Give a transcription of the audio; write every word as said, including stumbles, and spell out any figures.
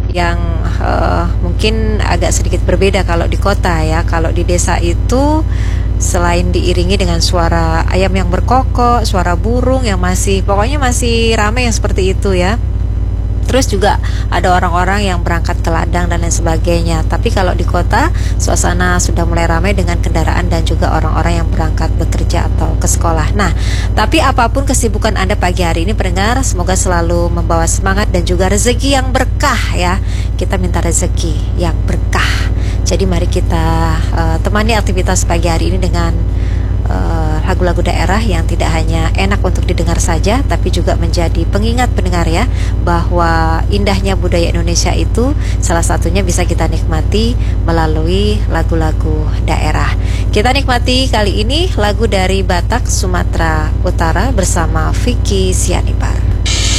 yang uh, mungkin agak sedikit berbeda kalau di kota ya. Kalau di desa itu selain diiringi dengan suara ayam yang berkokok, suara burung yang masih, pokoknya masih ramai yang seperti itu ya. Terus juga ada orang-orang yang berangkat ke ladang dan lain sebagainya. Tapi kalau di kota, suasana sudah mulai ramai dengan kendaraan dan juga orang-orang yang berangkat bekerja atau ke sekolah. Nah, tapi apapun kesibukan Anda pagi hari ini pendengar, semoga selalu membawa semangat dan juga rezeki yang berkah ya. Kita minta rezeki yang berkah. Jadi mari kita uh, temani aktivitas pagi hari ini dengan lagu-lagu daerah yang tidak hanya enak untuk didengar saja, tapi juga menjadi pengingat pendengar ya, bahwa indahnya budaya Indonesia itu salah satunya bisa kita nikmati melalui lagu-lagu daerah. Kita nikmati kali ini lagu dari Batak, Sumatera Utara bersama Vicky Sianipar.